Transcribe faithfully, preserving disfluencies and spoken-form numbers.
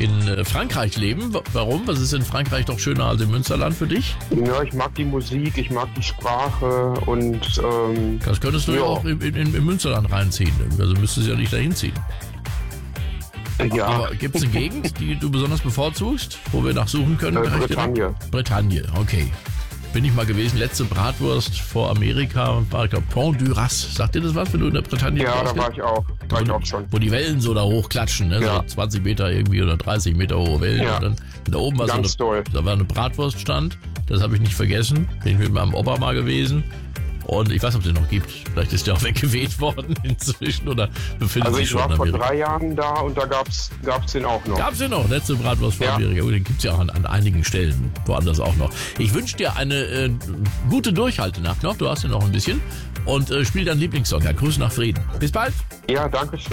in äh, Frankreich leben. W- Warum? Was ist in Frankreich doch schöner als im Münsterland für dich? Ja, ich mag die Musik, ich mag die Sprache und ähm, Das könntest du ja, Ja. auch in, in, im Münsterland reinziehen. Also müsstest du ja nicht dahin ziehen. ja, Aber gibt es eine Gegend, die du besonders bevorzugst, wo wir nachsuchen können? äh, Direkt Bretagne. direkt? Bretagne, okay. Bin ich mal gewesen. Letzte Bratwurst vor Amerika war, ich glaube, Pont du Ras. Sagt dir das was, wenn du in der Bretagne Ja, warst? da war ich auch. War ich auch schon. Wo die Wellen so da hochklatschen, ne? Ja. So zwanzig Meter irgendwie oder dreißig Meter hohe Wellen. Ja. Und dann da oben war so Ganz eine, toll. da war eine Bratwurststand. Das habe ich nicht vergessen. Bin ich mit meinem Opa mal gewesen. Und ich weiß nicht, ob es den noch gibt. Vielleicht ist der auch weggeweht worden inzwischen oder befindet Also sich ich schon war in vor Amerika. drei Jahren da und da gab's gab's den auch noch. Gab's den noch? Letzte Bratwurst vor Ja. Amerika. Oh, den gibt's ja auch an, an einigen Stellen. Woanders auch noch. Ich wünsche dir eine äh, gute Durchhaltenacht noch. Du hast ja noch ein bisschen. Und äh, spiel deinen Lieblingssong. Ja, Grüße nach Frieden. Bis bald. Ja, danke schön.